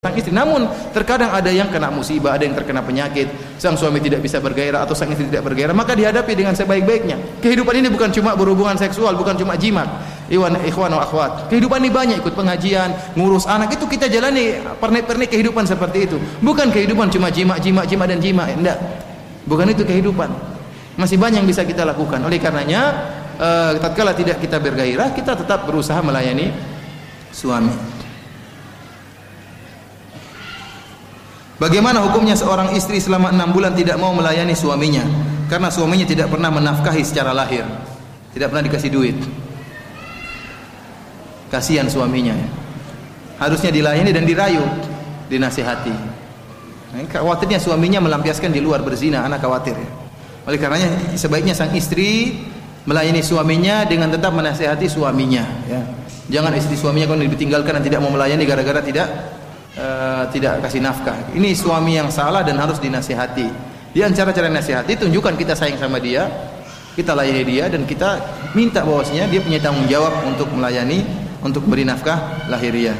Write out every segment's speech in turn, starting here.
sang istri. Namun terkadang ada yang kena musibah, ada yang terkena penyakit, sang suami tidak bisa bergairah atau sang istri tidak bergairah, maka dihadapi dengan sebaik-baiknya. Kehidupan ini bukan cuma berhubungan seksual, bukan cuma jimat. Ikhwan wa akhwat, kehidupan ini banyak, ikut pengajian, ngurus anak, itu kita jalani pernik-pernik kehidupan seperti itu. Bukan kehidupan cuma jima dan jima, enggak. Bukan itu kehidupan. Masih banyak yang bisa kita lakukan. Oleh karenanya, tatkala tidak kita bergairah, kita tetap berusaha melayani suami. Bagaimana hukumnya seorang istri selama 6 bulan tidak mau melayani suaminya karena suaminya tidak pernah menafkahi secara lahir, tidak pernah dikasih duit? Kasihan suaminya ya. Harusnya dilayani dan dirayu, dinasihati. Khawatirnya suaminya melampiaskan di luar berzina, anak khawatir ya. Oleh karenanya sebaiknya sang istri melayani suaminya dengan tetap menasihati suaminya ya. Jangan istri suaminya kalau ditinggalkan dan tidak mau melayani gara-gara tidak kasih nafkah. Ini suami yang salah dan harus dinasihati. Di antara cara nasihati, tunjukkan kita sayang sama dia, kita layani dia, dan kita minta bahwasanya dia punya tanggung jawab untuk melayani, untuk beri nafkah lahiriah.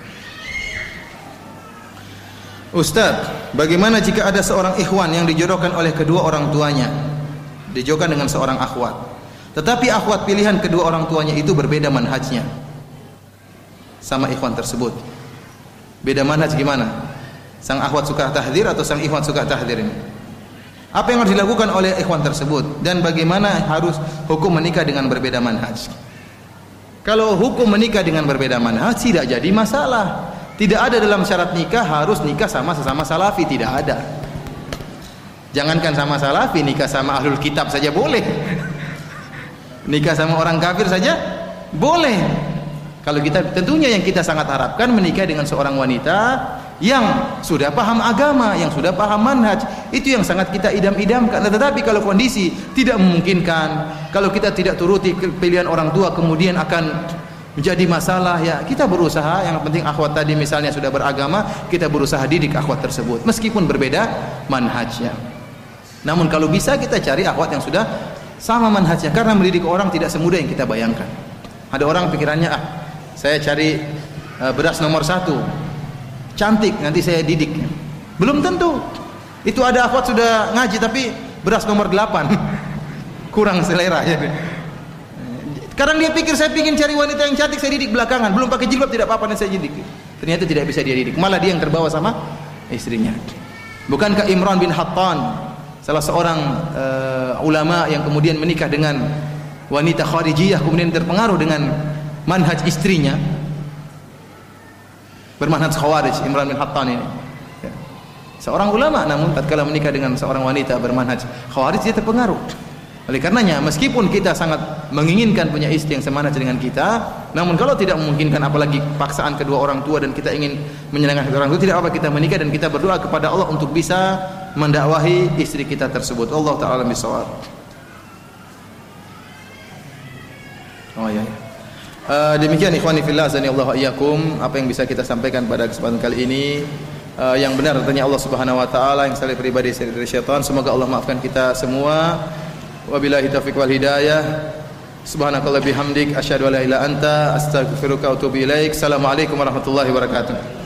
Ustaz, bagaimana jika ada seorang ikhwan yang dijodohkan oleh kedua orang tuanya, dijodohkan dengan seorang akhwat, tetapi akhwat pilihan kedua orang tuanya itu berbeda manhajnya sama ikhwan tersebut? Beda manhaj gimana? Sang akhwat suka tahdzir atau sang ikhwan suka tahdzir ini? Apa yang harus dilakukan oleh ikhwan tersebut? Dan bagaimana harus hukum menikah dengan berbeda manhaj? Kalau hukum menikah dengan berbeda manhaj tidak jadi masalah. Tidak ada dalam syarat nikah harus nikah sama sesama salafi, tidak ada. Jangankan sama salafi, nikah sama ahlul kitab saja boleh. Nikah sama orang kafir saja boleh. Kalau kita, tentunya yang kita sangat harapkan menikah dengan seorang wanita yang sudah paham agama, yang sudah paham manhaj. Itu yang sangat kita idam-idamkan. Tetapi kalau kondisi tidak memungkinkan, kalau kita tidak turuti pilihan orang tua kemudian akan menjadi masalah, ya kita berusaha. Yang penting akhwat tadi misalnya sudah beragama, kita berusaha didik akhwat tersebut meskipun berbeda manhajnya. Namun kalau bisa kita cari akhwat yang sudah sama manhajnya, karena mendidik orang tidak semudah yang kita bayangkan. Ada orang pikirannya, saya cari beras nomor 1 cantik, nanti saya didik. Belum tentu. Itu ada akhwat sudah ngaji tapi beras nomor 8 kurang selera ya. Kadang dia pikir saya ingin cari wanita yang cantik, saya didik belakangan, belum pakai jilbab tidak apa-apa dan saya didik. Ternyata tidak bisa dia didik, malah dia yang terbawa sama istrinya. Bukankah Imran bin Hattan, salah seorang ulama yang kemudian menikah dengan wanita Kharijiyah, kemudian terpengaruh dengan manhaj istrinya, bermanhaj Khawarij, Imran bin Hattan ini ya. Seorang ulama, namun tatkala menikah dengan seorang wanita bermanhaj Khawarij, dia terpengaruh. Oleh karenanya meskipun kita sangat menginginkan punya istri yang semanhaj dengan kita, namun kalau tidak memungkinkan, apalagi paksaan kedua orang tua dan kita ingin menyenangkan kedua orang tua, tidak apa kita menikah dan kita berdoa kepada Allah untuk bisa mendakwahi istri kita tersebut. Allah taala bisawab. Oh ya. Demikian ikhwani fillah azanillahu iyyakum, apa yang bisa kita sampaikan pada kesempatan kali ini. Yang benar tentunya Allah Subhanahu wa taala, yang salah pribadi dari syaitan. Semoga Allah maafkan kita semua. Wabillahi taufiq wal hidayah. Subhanakallah bihamdik asyhadu an la ilaha illa anta astaghfiruka wa atubu ilaik. Assalamualaikum warahmatullahi wabarakatuh.